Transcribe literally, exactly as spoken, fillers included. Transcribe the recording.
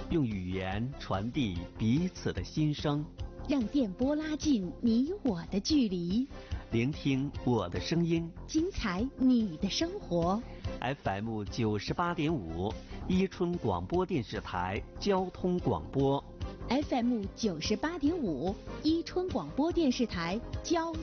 用语言传递彼此的心声， 让电波拉近你我的距离， 聆听我的声音， 精彩你的生活。 F M 九十八点五，伊春广播电视台交通广播。 F M 九十八点五，伊春广播电视台交。